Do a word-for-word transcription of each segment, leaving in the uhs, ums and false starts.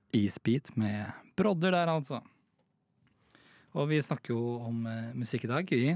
Isbeat med Brodder der, altså. Og vi snakker jo om uh, musikk i dag, Gry.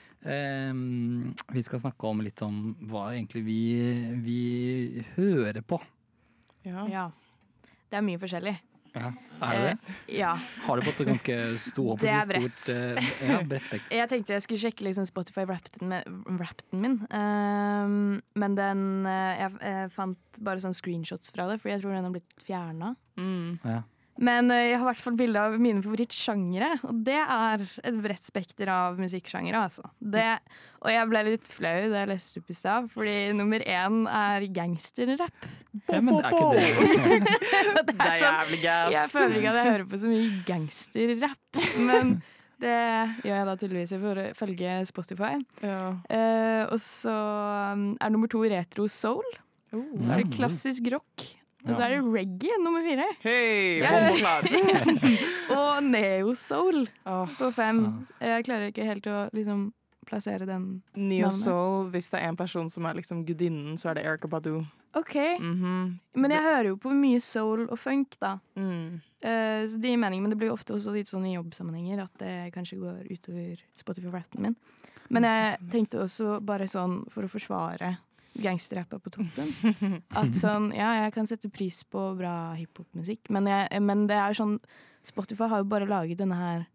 Um, vi skal snakke om litt om hva egentlig vi, vi hører på. Ja. Ja. Det er mye forskjellig. Ja, er det det? Eh, ja. Har du fått et ganske stor, Det er bredt. stort uh, ja, bredt spekter? Jeg tenkte jeg skulle sjekke liksom Spotify-rapten min, um, men den uh, jeg, jeg fant bare sånne screenshots fra det, for jeg tror den har blitt fjernet. Mm. Ja. Men uh, jeg har i hvert fall bilde av mine favorittsjangere, og det er et bredt spekter av musikksjangere, altså. Det, og jeg ble litt flau da jeg leste opp i stad, fordi nummer én er gangsterrapp. Ja, men det er ikke det. det Det er jævlig gas. Jeg føler ikke at jeg hører på så mye gangsterrapp, men det gjør jeg da tydeligvis ifølge Spotify. Ja. Uh, og så um, er nummer to retro soul. Oh. Så er det klassisk rock. Og så er det reggae, nummer fire. Hei, Ja. bombeklart. Og neo-soul Åh, på fem. Jeg klarer ikke helt å liksom plassere den. Neo Navnet. Soul, hvis det er en person som er liksom gudinnen, så er det Erykah Badu. Ok, Mhm. men jeg hører jo på mye soul og funk da. Mm. Eh, så det gir mening, men det blir jo ofte også litt sånn i jobbsammenhenger at det kanskje går utover Spotify-rappen min. Men jeg tenkte også bare sånn for å forsvare gangsterrappa på toppen. At sånn, ja, jeg kan sette pris på bra hiphop-musikk, men, jeg, men det er sånn Spotify har jo bare laget denne her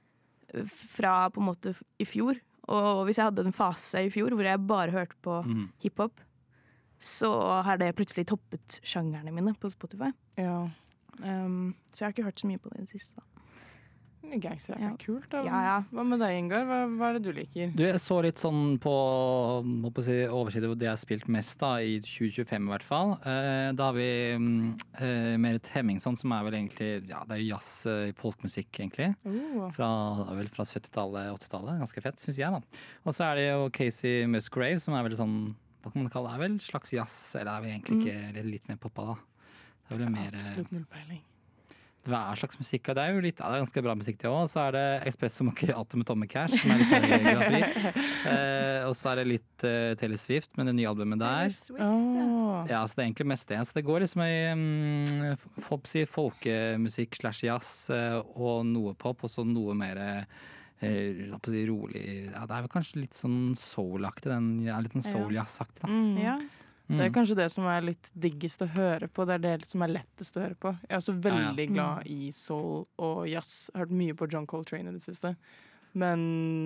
fra på en måte i fjor. Og hvis jeg hadde en fase i fjor hvor jeg bare hørte på Mm. hiphop, så har det plutselig toppet sjangerne mine på Spotify. Ja. Um, så jeg har ikke hørt så mye på det i det siste. Da. Gangsterrap Ja. er kult. Da. Ja, ja. Hva med deg, Ingar? Hva, hva er det du liker? Du, jeg så litt sånn på, holdt på å si, oversider hvor det jeg har spilt mest da, i tjue tjuefem i hvert fall. Eh, da har vi mm, eh, Merit Hemmingsson, som er vel egentlig, ja, det er jo jazz, eh, folkmusikk egentlig. Oh. Fra, vel fra syttitallet, åttitallet. Ganske fett, synes jeg da. Og så er det jo Casey Musgrave, som er vel sånn, hva kan man kalle det, er vel slags jazz, eller er vi egentlig ikke, eller litt mer poppa da. Det er vel mer... eh, Absolutt null peiling. hva er slags musikk? Og det er jo litt, ja, det er ganske bra musikk det også. Så er det Espresso Macchiato med Tommy Cash, som er litt mer grafi. Eh, og så er det litt uh, Taylor Swift med det nye albumet der. Oh. Ja, så det er egentlig mest det. Så det går liksom i um, folk sier folkemusikk slash jazz uh, og noe pop, og så noe mer uh, på å si rolig. Ja, det er vel kanskje litt sånn soul-aktig, den, ja, litt sånn soul-jazz-aktig da. Mm. Ja. Det er kanskje det som er litt diggest å høre på. Det er det som er lettest å høre på. Jeg er også veldig Ja, ja. glad i soul og jazz. Jeg har hørt mye på John Coltrane i det siste. Men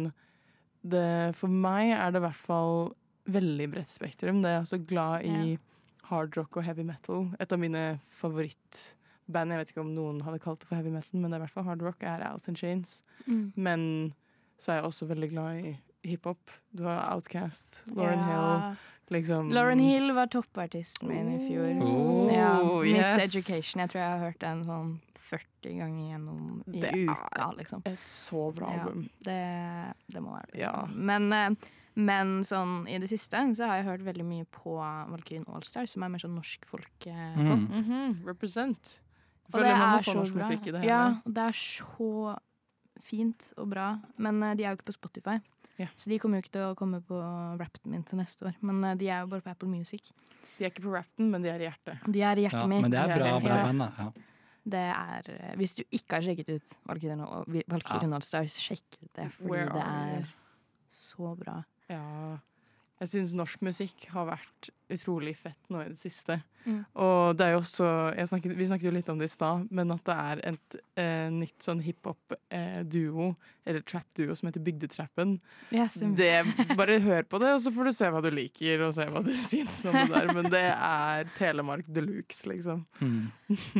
det, for meg er det i hvert fall veldig bredt spektrum. Det er også glad i hard rock og heavy metal. Et av mine favorittband, jeg vet ikke om noen hadde kalt det for heavy metal, men det er i hvert fall hard rock, er Alice in Chains. Mm. Men så er jeg også veldig glad i hiphop. Du har Outkast, Lauryn Hill. Liksom. Lauryn Hill var toppartisten min i fjor. Oh, ja, Miss yes. Education. Jeg tror jeg har hørt den sånn førti ganger gjennom i Det er uka, liksom. Et så bra Ja, album. det, det må være Ja. liksom. Men, eh, men sånn i det siste så har jeg hørt veldig mye på Valkyrien Allstar, som er mer sånn norsk folkepop. Mm. Mhm, Represent. Jeg Og føler det man må er få så norsk bra. musikk i det Ja, hele. og det er så fint og bra. Men eh, de er jo ikke på Spotify. Ja. Så de kommer jo ikke til å komme på rappen min til neste år. Men eh, de er jo bare på Apple Music. De er ikke på Rapten, men de er i hjertet. De er i hjertet Ja, mitt. men det er bra, bra Ja. band da. Ja. Det er, eh, hvis du ikke har sjekket ut Valkyrien Valkyrien Allstars, sjekk ut det, fordi Where det are er you? så bra. Ja. Jeg syns norsk musikk har vært utrolig fett nå i det siste. Mm. Og det er jo også jeg snakket, vi snakket jo litt om det i stad, men at det er et eh, nytt sånn hiphop-duo, eller trap-duo, som heter Bygdetrappen. Yes, Det, bare hør på det, og så får du se hva du liker, og se hva du synes om det der. Men det er Telemark Deluxe, liksom. Mm.